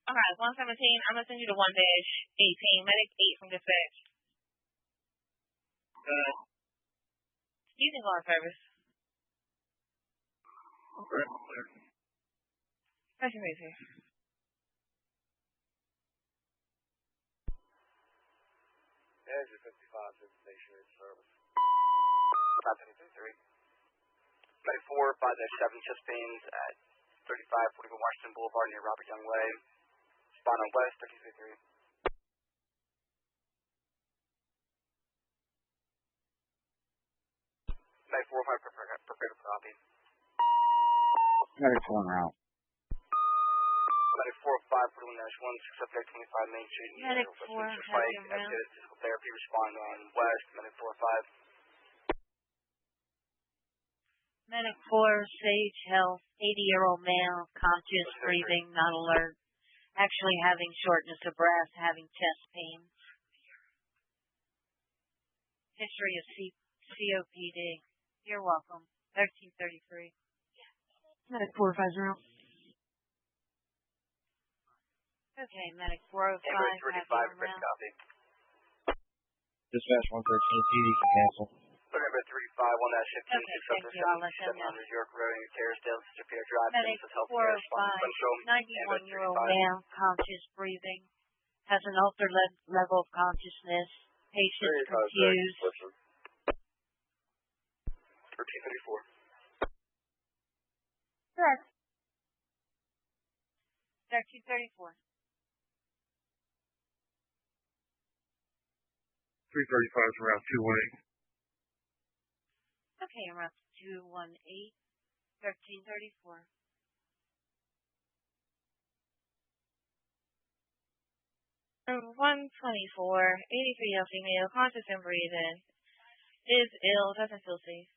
Okay, 117. I'm gonna send you to 1-18. Medic 8 from dispatch. You can go on service. Okay. That's your here. There's your 55 stationary service. 573. 94, 5-7 chest pains at 3541 Washington Boulevard near Robert Young Way. Spawn on West, 33. 94-5 prepared to copy. Medic 1 route. 94-5 for 1-1, 67825 Main Street. Medic 4, have your round. Physical therapy, respond on West, Medic 4-5. Medic 4, Sage Health, 80-year-old male, conscious, breathing, not alert, actually having shortness of breath, having chest pains. History of COPD. You're welcome. 1333. Medic 450. Okay, Medic 405, have your round. Dispatch 113, PD can cancel. Number 351-15, Okay, thank you. I'll let them know. York Road, Terrasdale, Superior Drive, Medic 405, 91-year-old male, conscious, breathing, has an altered level of consciousness, patient confused. 1334. Correct. 1334. 335 is around 218. Okay, I'm up to 218, 1334. Number 124, 83-year-old female, conscious and breathing, is ill, doesn't feel safe.